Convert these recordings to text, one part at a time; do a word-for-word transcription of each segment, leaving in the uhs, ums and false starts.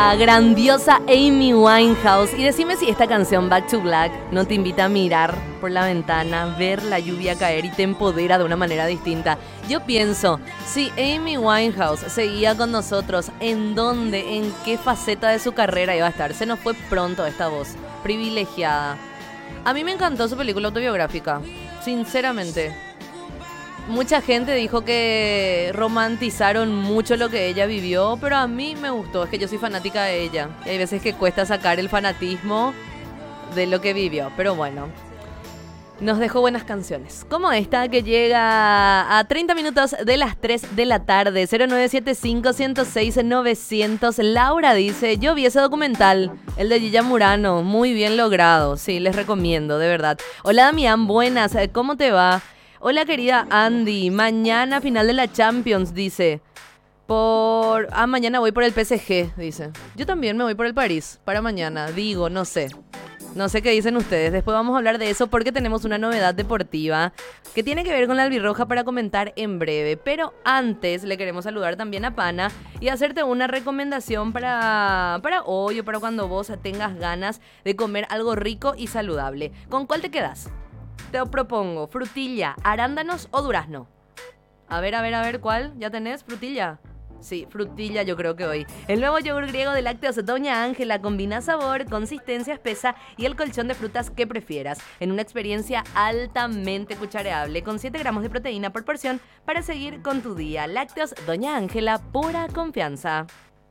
la grandiosa Amy Winehouse. Y decime si esta canción Back to Black no te invita a mirar por la ventana, ver la lluvia caer y te empodera de una manera distinta. Yo pienso, si Amy Winehouse seguía con nosotros, ¿en dónde, en qué faceta de su carrera iba a estar? Se nos fue pronto esta voz privilegiada. A mí me encantó su película autobiográfica, sinceramente. Mucha gente dijo que romantizaron mucho lo que ella vivió, pero a mí me gustó, es que yo soy fanática de ella. Y hay veces que cuesta sacar el fanatismo de lo que vivió, pero bueno. Nos dejó buenas canciones, como esta que llega a treinta minutos de las tres de la tarde. Cero nueve siete cinco, uno cero seis, novecientos. Laura dice, yo vi ese documental, el de Gilla Murano, muy bien logrado. Sí, les recomiendo, de verdad. Hola Damián, buenas, ¿cómo te va? Hola querida Andy, mañana final de la Champions, dice. Por... Ah, mañana voy por el P S G, dice. Yo también me voy por el París, para mañana, digo, no sé. No sé qué dicen ustedes, después vamos a hablar de eso porque tenemos una novedad deportiva que tiene que ver con la albirroja para comentar en breve. Pero antes le queremos saludar también a Pana y hacerte una recomendación para, para hoy o para cuando vos tengas ganas de comer algo rico y saludable. ¿Con cuál te quedas? Te propongo frutilla, arándanos o durazno. A ver, a ver, a ver, ¿cuál? ¿Ya tenés frutilla? Sí, frutilla yo creo que hoy. El nuevo yogur griego de lácteos Doña Ángela combina sabor, consistencia espesa y el colchón de frutas que prefieras en una experiencia altamente cuchareable con siete gramos de proteína por porción para seguir con tu día. Lácteos Doña Ángela, pura confianza.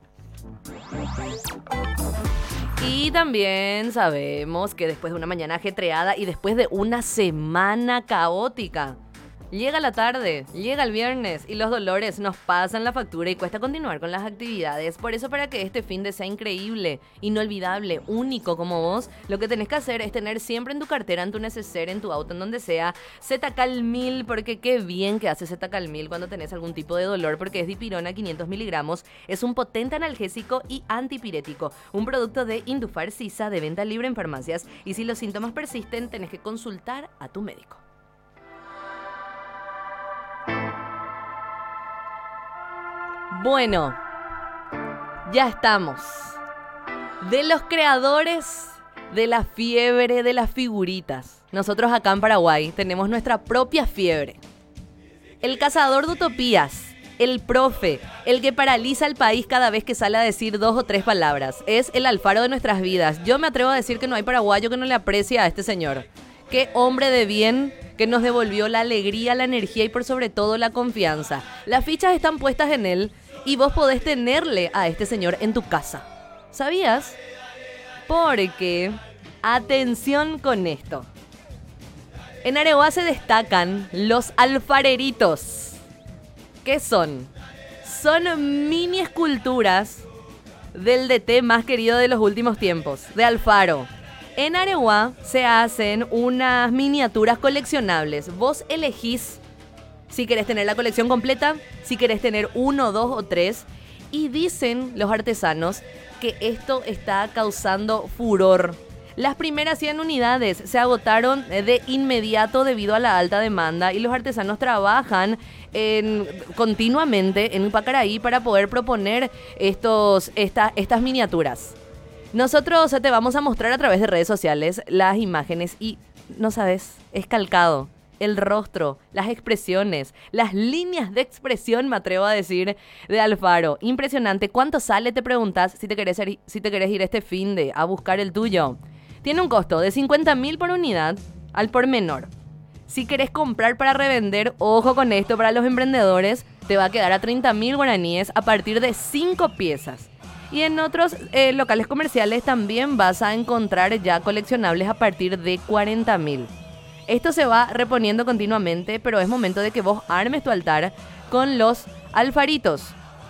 Y también sabemos que después de una mañana ajetreada y después de una semana caótica, llega la tarde, llega el viernes y los dolores nos pasan la factura y cuesta continuar con las actividades. Por eso, para que este fin de sea increíble, inolvidable, único como vos, lo que tenés que hacer es tener siempre en tu cartera, en tu neceser, en tu auto, en donde sea, Zetacalmil, porque qué bien que hace Zetacalmil cuando tenés algún tipo de dolor, porque es dipirona quinientos miligramos, es un potente analgésico y antipirético, un producto de Indufar Sisa de venta libre en farmacias, y si los síntomas persisten, tenés que consultar a tu médico. Bueno, ya estamos. De los creadores de la fiebre de las figuritas. Nosotros acá en Paraguay tenemos nuestra propia fiebre. El cazador de utopías, el profe, el que paraliza al país cada vez que sale a decir dos o tres palabras. Es el Alfaro de nuestras vidas. Yo me atrevo a decir que no hay paraguayo que no le aprecie a este señor. Qué hombre de bien que nos devolvió la alegría, la energía y por sobre todo la confianza. Las fichas están puestas en él y vos podés tenerle a este señor en tu casa. ¿Sabías? Porque, atención con esto. En Areguá se destacan los alfareritos. ¿Qué son? Son mini esculturas del D T más querido de los últimos tiempos, de Alfaro. En Areguá se hacen unas miniaturas coleccionables. Vos elegís si querés tener la colección completa, si querés tener uno, dos o tres. Y dicen los artesanos que esto está causando furor. Las primeras cien unidades se agotaron de inmediato debido a la alta demanda y los artesanos trabajan en, continuamente en Pacaraí para poder proponer estos, esta, estas miniaturas. Nosotros te vamos a mostrar a través de redes sociales las imágenes y, no sabes, es calcado. El rostro, las expresiones, las líneas de expresión, me atrevo a decir, de Alfaro. Impresionante. ¿Cuánto sale? Te preguntas si te querés, si te querés ir este finde a buscar el tuyo. Tiene un costo de cincuenta mil por unidad al por menor. Si querés comprar para revender, ojo con esto, para los emprendedores, te va a quedar a treinta mil guaraníes a partir de cinco piezas. Y en otros eh, locales comerciales también vas a encontrar ya coleccionables a partir de cuarenta mil. Esto se va reponiendo continuamente, pero es momento de que vos armes tu altar con los alfaritos.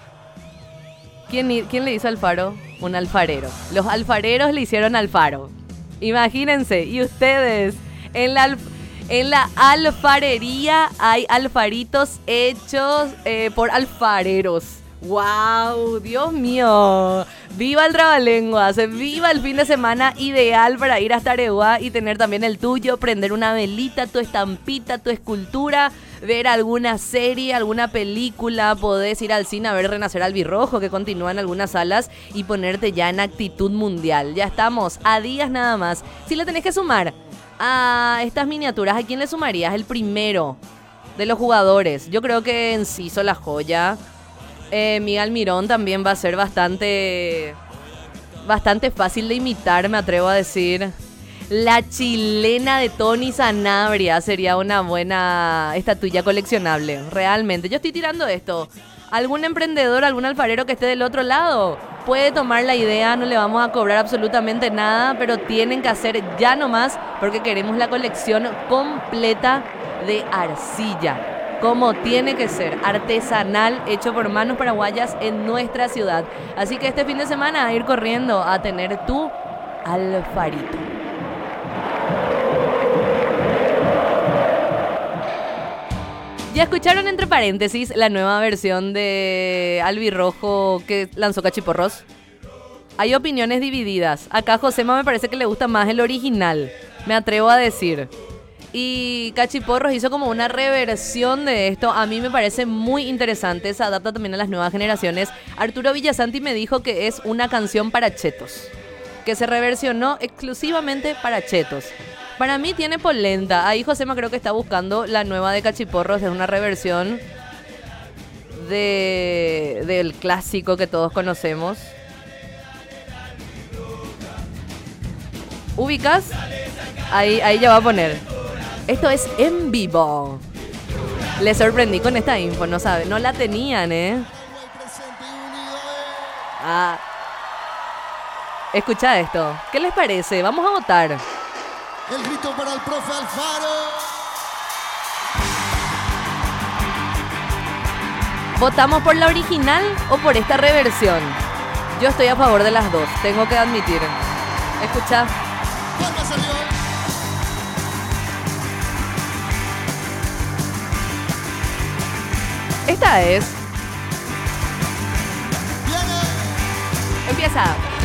¿Quién, quién le hizo Alfaro? Un alfarero. Los alfareros le hicieron Alfaro. Imagínense, y ustedes, en la, en la alfarería hay alfaritos hechos eh, por alfareros. ¡Wow! ¡Dios mío! ¡Viva el trabalenguas! ¡Viva el fin de semana ideal para ir hasta Areguá y tener también el tuyo! Prender una velita, tu estampita, tu escultura ver alguna serie, alguna película, podés ir al cine a ver Renacer Albirrojo, que continúa en algunas salas, y ponerte ya en actitud mundial. Ya estamos a días nada más. Si le tenés que sumar a estas miniaturas, ¿a quién le sumarías? El primero de los jugadores. Yo creo que Enciso La Joya. Eh, Miguel Mirón también va a ser bastante, bastante fácil de imitar, me atrevo a decir. La chilena de Tony Sanabria sería una buena estatuilla coleccionable, realmente. Yo estoy tirando esto. ¿Algún emprendedor, algún alfarero que esté del otro lado puede tomar la idea? No le vamos a cobrar absolutamente nada, pero tienen que hacer ya nomás porque queremos la colección completa de arcilla. Como tiene que ser, artesanal, hecho por manos paraguayas en nuestra ciudad. Así que este fin de semana a ir corriendo a tener tu alfarito. Ya escucharon entre paréntesis la nueva versión de Albirrojo que lanzó Cachiporros. Hay opiniones divididas. Acá a Josema me parece que le gusta más el original, me atrevo a decir. Y Cachiporros hizo como una reversión de esto. A mí me parece muy interesante. Se adapta también a las nuevas generaciones. Arturo Villasanti me dijo que es una canción para chetos, que se reversionó exclusivamente para chetos. Para mí tiene polenta. Ahí Josema creo que está buscando la nueva de Cachiporros. Es una reversión de del clásico que todos conocemos. ¿Ubicas? Ahí, ahí ya va a poner. Esto es en vivo. Les sorprendí con esta info, no sabe, no la tenían, ¿eh? Ah. Escucha esto. ¿Qué les parece? Vamos a votar. El grito para el profe Alfaro. ¿Votamos por la original o por esta reversión? Yo estoy a favor de las dos, tengo que admitir. Escucha. Palma salió. Esta es. Viene. Empieza.